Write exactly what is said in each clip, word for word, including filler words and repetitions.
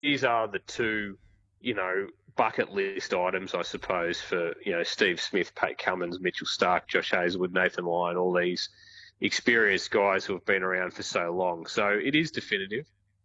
these are the two, you know, bucket list items, I suppose, for, you know, Steve Smith, Pat Cummins, Mitchell Starc, Josh Hazlewood, Nathan Lyon, all these experienced guys who have been around for so long. So it is definitive.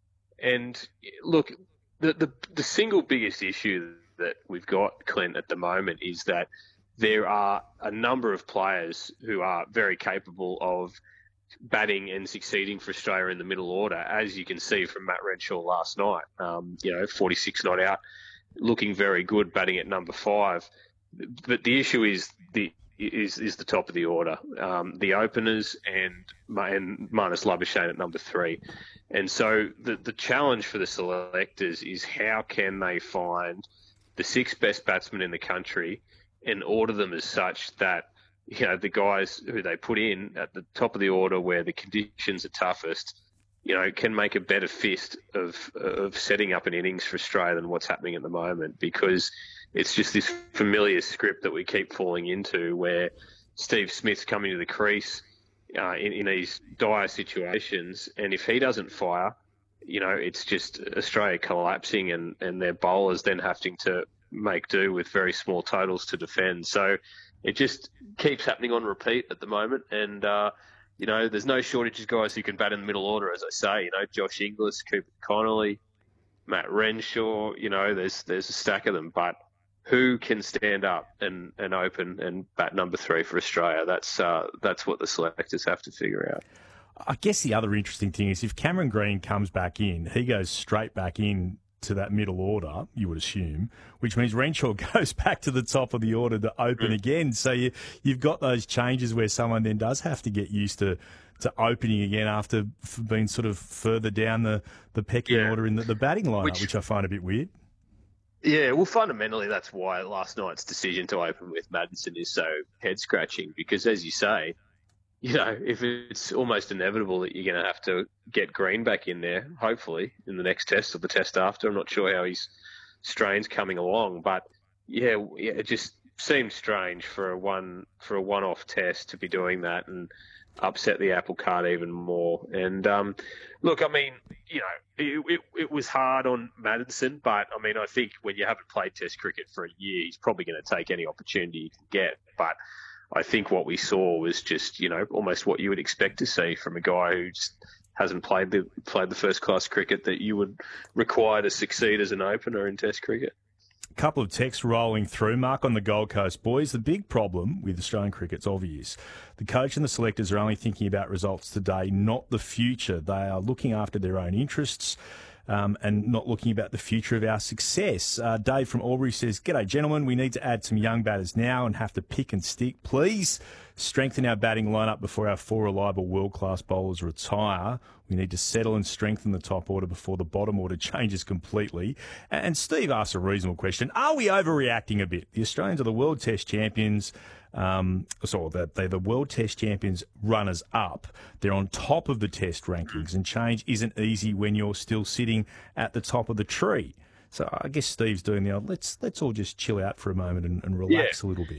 And look, the, the, the single biggest issue that we've got, Clint, at the moment is that there are a number of players who are very capable of batting and succeeding for Australia in the middle order, as you can see from Matt Renshaw last night. Um, you know, forty-six not out, looking very good, batting at number five. But the issue is the is is the top of the order, um, the openers and and Marnus Labuschagne at number three. And so the the challenge for the selectors is how can they find the six best batsmen in the country and order them as such that, you know, the guys who they put in at the top of the order where the conditions are toughest, you know, can make a better fist of of setting up an innings for Australia than what's happening at the moment, because it's just this familiar script that we keep falling into where Steve Smith's coming to the crease uh, in, in these dire situations, and if he doesn't fire, you know, it's just Australia collapsing and, and their bowlers then having to make do with very small totals to defend. So it just keeps happening on repeat at the moment. And, uh, you know, there's no shortage of guys who can bat in the middle order, as I say. You know, Josh Inglis, Cooper Connolly, Matt Renshaw, you know, there's there's a stack of them. But who can stand up and, and open and bat number three for Australia? That's uh, that's what the selectors have to figure out. I guess the other interesting thing is if Cameron Green comes back in, he goes straight back in to that middle order, you would assume, which means Renshaw goes back to the top of the order to open mm. again. So you, you've got those changes where someone then does have to get used to, to opening again after being sort of further down the, the pecking yeah. order in the, the batting lineup, which, which I find a bit weird. Yeah, well, fundamentally, that's why last night's decision to open with Maddinson is so head-scratching, because, as you say, you know, if it's almost inevitable that you're going to have to get Green back in there, hopefully, in the next test or the test after. I'm not sure how his strain's coming along, but yeah, yeah it just seems strange for a one for a one-off test to be doing that and upset the apple cart even more. And um, look, I mean, you know, it, it, it was hard on Maddinson, but I mean, I think when you haven't played Test cricket for a year, he's probably going to take any opportunity he can get, but I think what we saw was just, you know, almost what you would expect to see from a guy who just hasn't played the played the first class cricket that you would require to succeed as an opener in Test cricket. A couple of texts rolling through. Mark on the Gold Coast. Boys, the big problem with Australian cricket's obvious. The coach and the selectors are only thinking about results today, not the future. They are looking after their own interests. Um, and not looking about the future of our success. Uh, Dave from Albury says, "G'day, gentlemen. We need to add some young batters now and have to pick and stick. Please strengthen our batting lineup before our four reliable world-class bowlers retire. We need to settle and strengthen the top order before the bottom order changes completely." And Steve asks a reasonable question. Are we overreacting a bit? The Australians are the World Test champions. Um, so they're the World Test champions runners up. They're on top of the Test rankings, and change isn't easy when you're still sitting at the top of the tree. So I guess Steve's doing the old, let's let's all just chill out for a moment and, and relax yeah. a little bit.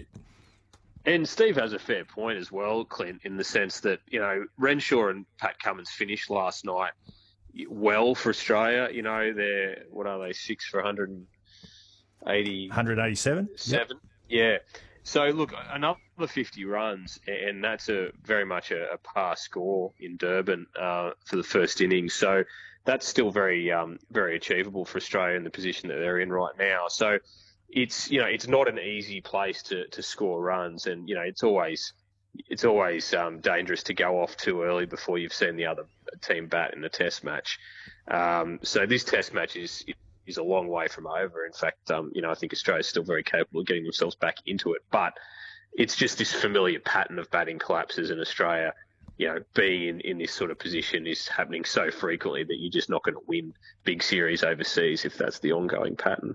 And Steve has a fair point as well, Clint, in the sense that, you know, Renshaw and Pat Cummins finished last night well for Australia. You know, they're, what are they, six for one eighty? one eighty-seven? Seven, yep. Yeah. So, look, another fifty runs, and that's a very much a, a par score in Durban uh, for the first innings. So that's still very, um, very achievable for Australia in the position that they're in right now. So it's, you know, it's not an easy place to, to score runs, and, you know, it's always it's always um, dangerous to go off too early before you've seen the other team bat in a Test match. Um, so this Test match is. is a long way from over. In fact, um, you know, I think Australia's still very capable of getting themselves back into it. But it's just this familiar pattern of batting collapses in Australia. You know, being in, in this sort of position is happening so frequently that you're just not going to win big series overseas if that's the ongoing pattern.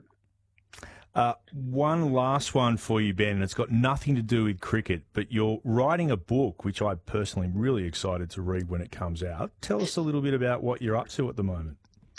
Uh, one last one for you, Ben, and it's got nothing to do with cricket, but you're writing a book, which I personally am really excited to read when it comes out. Tell us a little bit about what you're up to at the moment.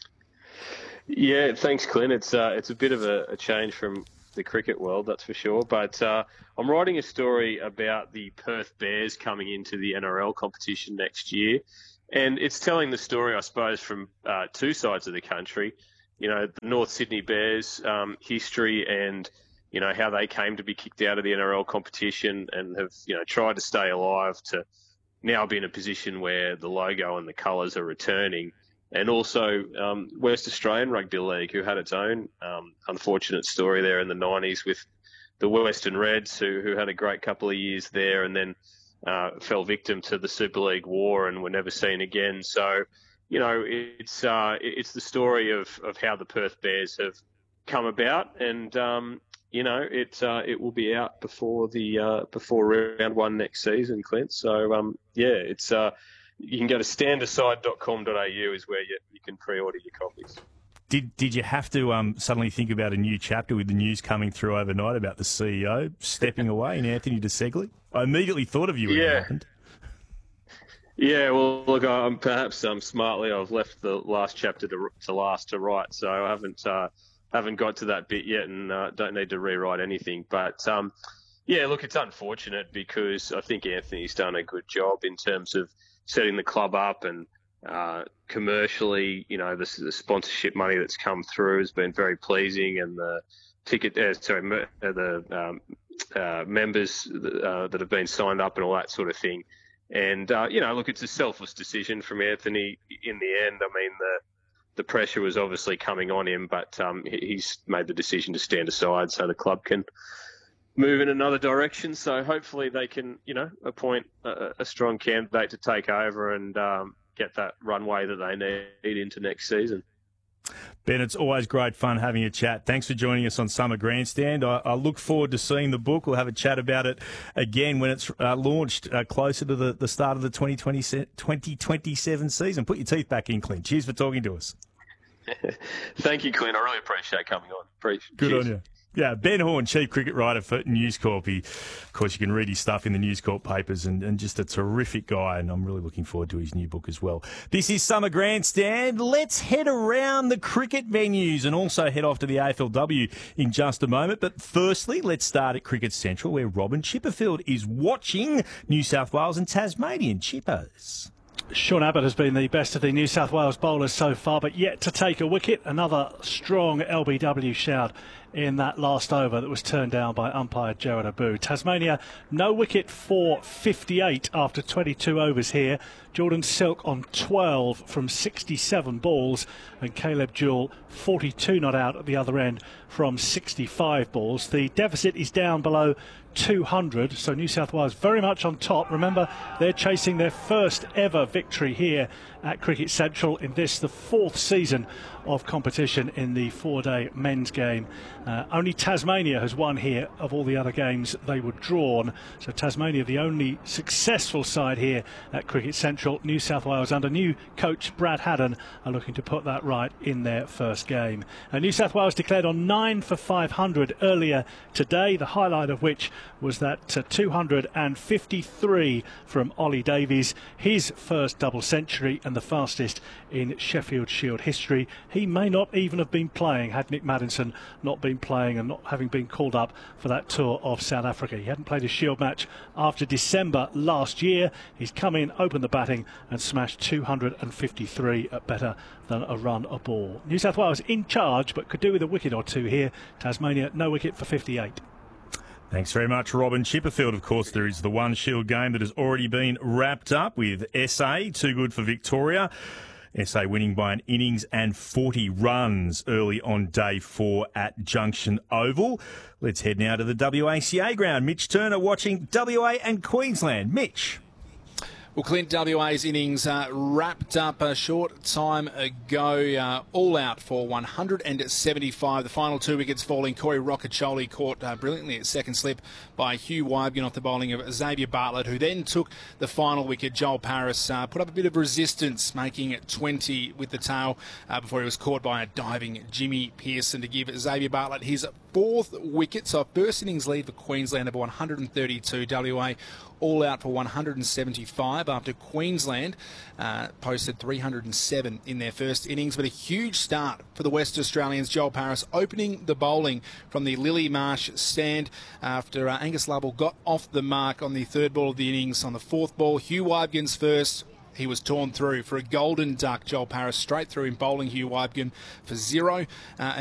Yeah, thanks, Clint. It's uh, it's a bit of a, a change from the cricket world, that's for sure. But uh, I'm writing a story about the Perth Bears coming into the N R L competition next year. And it's telling the story, I suppose, from uh, two sides of the country. you know, the North Sydney Bears um, history and, you know, how they came to be kicked out of the N R L competition and have, you know, tried to stay alive to now be in a position where the logo and the colours are returning. And also um, West Australian Rugby League, who had its own um, unfortunate story there in the nineties with the Western Reds, who, who had a great couple of years there and then uh, fell victim to the Super League war and were never seen again. So, you know, it's uh, it's the story of, of how the Perth Bears have come about, and um, you know, it uh, it will be out before the uh, before round one next season, Clint. So um, yeah, it's uh, you can go to stand aside dot com dot a u is where you you can pre-order your copies. Did did you have to um, suddenly think about a new chapter with the news coming through overnight about the C E O stepping away in Anthony De Segli? I immediately thought of you when yeah. it happened. Yeah, well, look, I'm perhaps um, smartly I've left the last chapter to, to last to write, so I haven't uh, haven't got to that bit yet, and uh, don't need to rewrite anything. But um, yeah, look, it's unfortunate because I think Anthony's done a good job in terms of setting the club up, and uh, commercially, you know, the, the sponsorship money that's come through has been very pleasing, and the ticket, uh, sorry, the um, uh, members uh, that have been signed up and all that sort of thing. And, uh, you know, look, it's a selfless decision from Anthony in the end. I mean, the the pressure was obviously coming on him, but um, he's made the decision to stand aside so the club can move in another direction. So hopefully they can, you know, appoint a, a strong candidate to take over and um, get that runway that they need into next season. Ben, it's always great fun having a chat. Thanks for joining us on Summer Grandstand. I, I look forward to seeing the book. We'll have a chat about it again when it's uh, launched uh, closer to the, the start of the twenty twenty-seven season. Put your teeth back in, Clint. Cheers for talking to us. Thank you, Clint. I really appreciate coming on. Appreciate Good cheers. on you. Yeah, Ben Horn, chief cricket writer for News Corp. He, of course, you can read his stuff in the News Corp papers, and, and just a terrific guy, and I'm really looking forward to his new book as well. This is Summer Grandstand. Let's head around the cricket venues and also head off to the A F L W in just a moment. But firstly, let's start at Cricket Central, where Robin Chipperfield is watching New South Wales and Tasmanian Chippers. Sean Abbott has been the best of the New South Wales bowlers so far, but yet to take a wicket. Another strong L B W shout in that last over that was turned down by umpire Gerard Abu. Tasmania, no wicket for fifty-eight after twenty-two overs here. Jordan Silk on twelve from sixty-seven balls, and Caleb Jewell forty-two not out at the other end from sixty-five balls. The deficit is down below two hundred, so New South Wales very much on top. Remember, they're chasing their first ever victory here at Cricket Central in this, the fourth season of competition in the four-day men's game. Uh, only Tasmania has won here of all the other games they were drawn. So Tasmania, the only successful side here at Cricket Central. New South Wales, under new coach Brad Haddon, are looking to put that right in their first game. Uh, New South Wales declared on nine for five hundred earlier today, the highlight of which was that uh, two hundred fifty-three from Ollie Davies, his first double century and the fastest in Sheffield Shield history. He may not even have been playing had Nick Maddinson not been playing and not having been called up for that tour of South Africa. He hadn't played a Shield match after December last year. He's come in, opened the batting and smashed two hundred fifty-three at better than a run a ball. New South Wales in charge, but could do with a wicket or two here. Tasmania, no wicket for fifty-eight. Thanks very much, Robin Chipperfield. Of course, there is the one Shield game that has already been wrapped up with S A, too good for Victoria. S A winning by an innings and forty runs early on day four at Junction Oval. Let's head now to the W A C A ground. Mitch Turner watching W A and Queensland. Mitch. Well, Clint, W A's innings uh, wrapped up a short time ago, uh, all out for one hundred seventy-five. The final two wickets falling. Corey Rocchiccioli caught uh, brilliantly at second slip by Hugh Wybgen off the bowling of Xavier Bartlett, who then took the final wicket. Joel Paris uh, put up a bit of resistance, making it twenty with the tail uh, before he was caught by a diving Jimmy Pearson to give Xavier Bartlett his fourth wicket. So a first innings lead for Queensland of one hundred thirty-two. W A all out for one hundred seventy-five after Queensland uh, posted three hundred seven in their first innings. But a huge start for the West Australians. Joel Paris opening the bowling from the Lily Marsh stand after uh, Angus Lovell got off the mark on the third ball of the innings. On the fourth ball, Hugh Wybgen's first. he was torn through. For a golden duck, Joel Paris straight through in bowling Hugh Wybgen for zero. Uh,